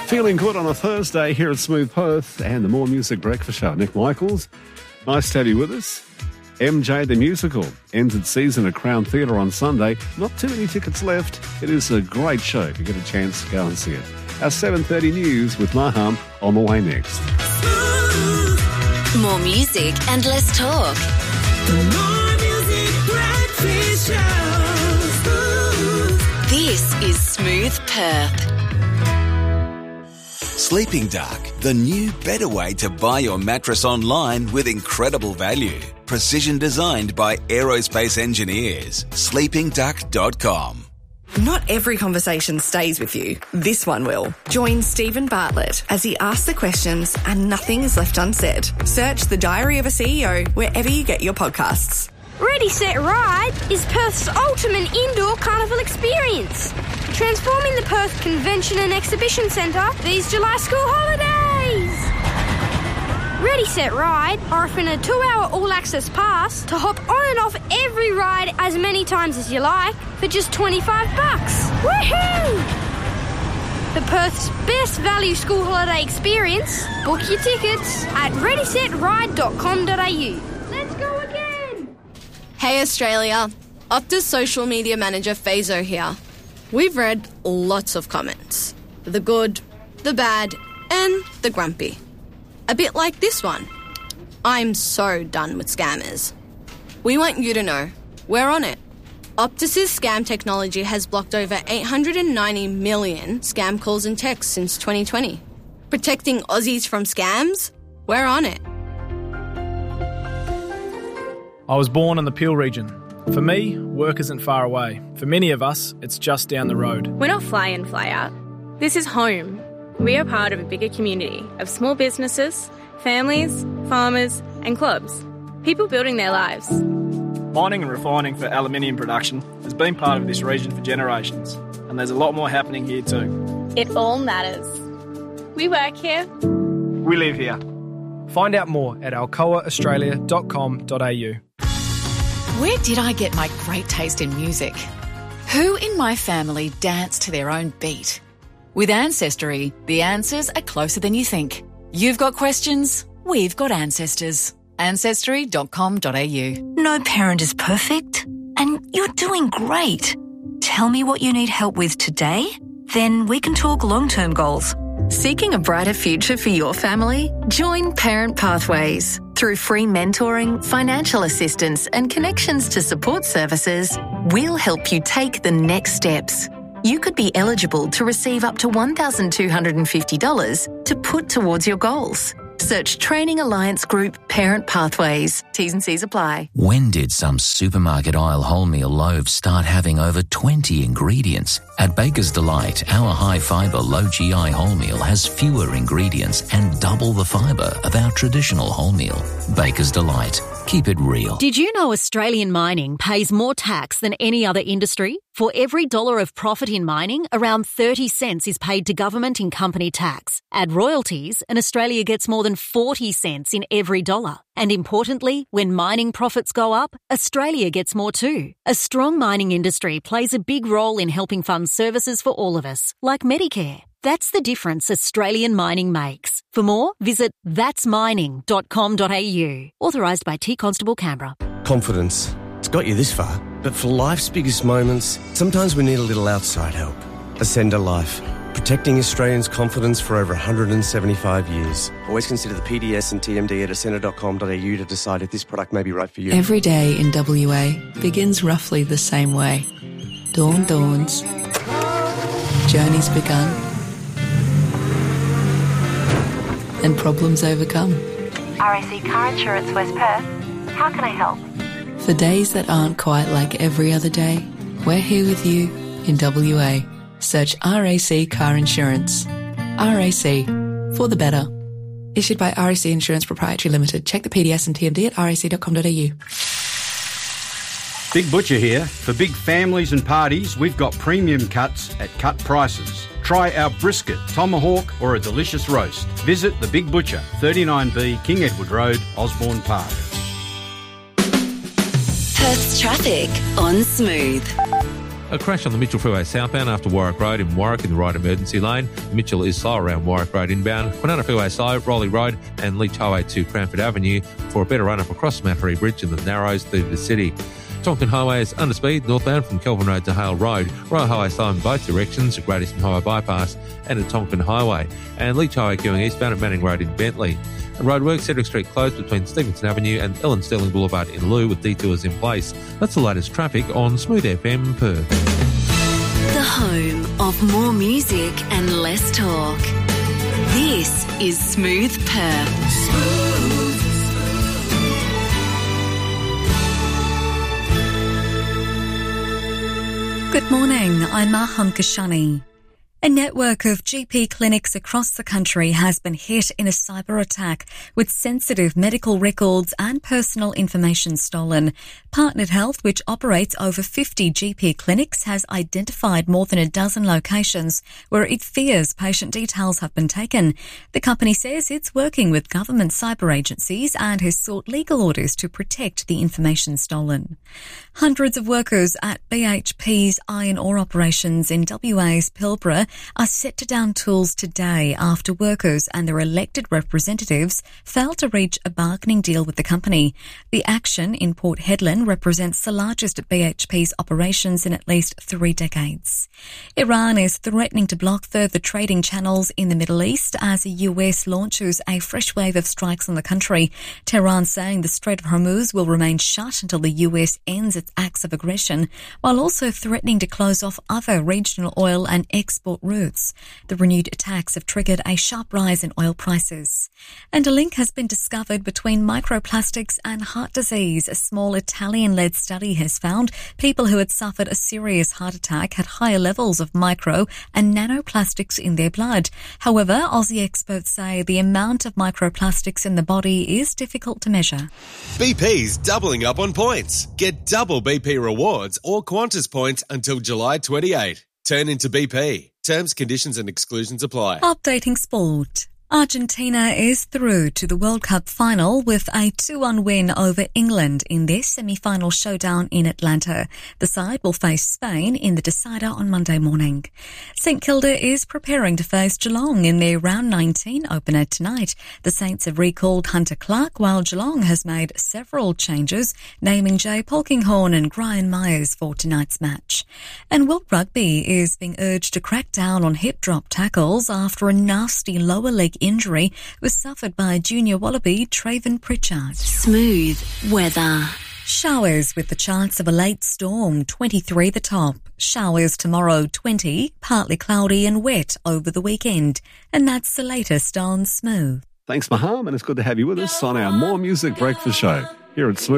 Feeling good on a Thursday here at Smooth Perth and the More Music Breakfast Show. Nick Michaels, nice to have you with us. MJ the Musical ends its season at Crown Theatre on Sunday. Not too many tickets left. It is a great show. If you get a chance, go and see it. Our 7:30 news with Maham on the way next. More music and less talk. The More Music Breakfast Show. This is Smooth Perth. Sleeping Dark, the new, better way to buy your mattress online with incredible value. Precision designed by aerospace engineers. sleepingduck.com. Not every conversation stays with you. This one will. Join Stephen Bartlett as he asks the questions and nothing is left unsaid. Search The Diary of a CEO wherever you get your podcasts. Ready, Set, Ride is Perth's ultimate indoor carnival experience. Transforming the Perth Convention and Exhibition Centre these July school holidays. Ready, Set, Ride are offering a 2-hour all-access pass to hop on and off every ride as many times as you like for just $25. Woohoo! For Perth's best value school holiday experience, book your tickets at readysetride.com.au. Let's go again! Hey Australia, Optus social media manager Fazo here. We've read lots of comments. The good, the bad, and the grumpy. A bit like this one. I'm so done with scammers. We want you to know, we're on it. Optus's scam technology has blocked over 890 million scam calls and texts since 2020. Protecting Aussies from scams? We're on it. I was born in the Peel region. For me, work isn't far away. For many of us, it's just down the road. We're not fly in, fly out. This is home. We are part of a bigger community of small businesses, families, farmers and clubs. People building their lives. Mining and refining for aluminium production has been part of this region for generations, and there's a lot more happening here too. It all matters. We work here. We live here. Find out more at alcoaaustralia.com.au. Where did I get my great taste in music? Who in my family dance to their own beat? With Ancestry, the answers are closer than you think. You've got questions, we've got ancestors. Ancestry.com.au. No parent is perfect, and you're doing great. Tell me what you need help with today, then we can talk long-term goals. Seeking a brighter future for your family? Join Parent Pathways. Through free mentoring, financial assistance and connections to support services, we'll help you take the next steps. You could be eligible to receive up to $1,250 to put towards your goals. Search Training Alliance Group Parent Pathways. T's and C's apply. When did some supermarket aisle wholemeal loaves start having over 20 ingredients? At Baker's Delight, our high-fibre, low-GI wholemeal has fewer ingredients and double the fibre of our traditional wholemeal. Baker's Delight. Keep it real. Did you know Australian mining pays more tax than any other industry? For every $1 of profit in mining, around 30 cents is paid to government in company tax. Add royalties, and Australia gets more than 40 cents in every $1. And importantly, when mining profits go up, Australia gets more too. A strong mining industry plays a big role in helping fund services for all of us, like Medicare. That's the difference Australian mining makes. For more, visit thatsmining.com.au. Authorised by T Constable Canberra. Confidence. It's got you this far. But for life's biggest moments, sometimes we need a little outside help. Ascender Life. Protecting Australians' confidence for over 175 years. Always consider the PDS and TMD at ascender.com.au to decide if this product may be right for you. Every day in WA begins roughly the same way. Dawn dawns. Journey's begun. And problems overcome. RAC Car Insurance West Perth. How can I help? For days that aren't quite like every other day, we're here with you in WA. Search RAC Car Insurance. RAC, for the better. Issued by RAC Insurance Proprietary Limited. Check the PDS and TMD at rac.com.au. Big Butcher here. For big families and parties, we've got premium cuts at cut prices. Try our brisket, tomahawk or a delicious roast. Visit The Big Butcher, 39B King Edward Road, Osborne Park. Perth's traffic on Smooth. A crash on the Mitchell Freeway southbound after Warwick Road in Warwick in the right emergency lane. Mitchell is slow around Warwick Road inbound. Kwinana Freeway slow, Rowley Road and Leach Highway to Cranford Avenue for a better run-up across Mattery Bridge in the Narrows through the city. Tonkin Highway is under speed northbound from Kelvin Road to Hale Road. Royal Highway slow in both directions at Great Eastern Highway Bypass and at Tonkin Highway. And Leach Highway queuing eastbound at Manning Road in Bentley. And roadworks, Cedric Street closed between Stevenson Avenue and Ellen Sterling Boulevard in Loo with detours in place. That's the latest traffic on Smooth FM Perth. The home of more music and less talk. This is Smooth Perth. Good morning, I'm Maham Kashani. A network of GP clinics across the country has been hit in a cyber attack with sensitive medical records and personal information stolen. Partnered Health, which operates over 50 GP clinics, has identified more than a dozen locations where it fears patient details have been taken. The company says it's working with government cyber agencies and has sought legal orders to protect the information stolen. Hundreds of workers at BHP's iron ore operations in WA's Pilbara are set to down tools today after workers and their elected representatives failed to reach a bargaining deal with the company. The action in Port Hedland represents the largest BHP's operations in at least 3 decades. Iran is threatening to block further trading channels in the Middle East as the US launches a fresh wave of strikes on the country. Tehran saying the Strait of Hormuz will remain shut until the US ends its acts of aggression, while also threatening to close off other regional oil and export routes. The renewed attacks have triggered a sharp rise in oil prices. And a link has been discovered between microplastics and heart disease. A small Italian-led study has found people who had suffered a serious heart attack had higher levels of micro and nanoplastics in their blood. However, Aussie experts say the amount of microplastics in the body is difficult to measure. BP's doubling up on points. Get double BP rewards or Qantas points until July 28. Turn into BP. Terms, conditions and exclusions apply. Updating sport. Argentina is through to the World Cup final with a 2-1 win over England in their semi-final showdown in Atlanta. The side will face Spain in the decider on Monday morning. St Kilda is preparing to face Geelong in their round 19 opener tonight. The Saints have recalled Hunter Clark, while Geelong has made several changes, naming Jay Polkinghorne and Brian Myers for tonight's match. And World Rugby is being urged to crack down on hip drop tackles after a nasty lower leg injury was suffered by junior Wallaby Traven Pritchard. Smooth weather. Showers with the chance of a late storm, 23 the top. Showers tomorrow, 20, partly cloudy and wet over the weekend. And that's the latest on Smooth. Thanks, Maham, and it's good to have you with us on our More Music Breakfast show here at Smooth.